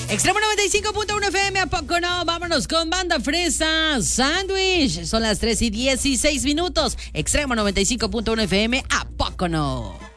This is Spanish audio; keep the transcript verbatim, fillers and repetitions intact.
Extremo noventa y cinco punto uno F M, ¿a poco no? Vámonos con Banda Fresa, Sandwich. Son las tres y dieciséis minutos. Extremo noventa y cinco punto uno F M, ¿a poco no?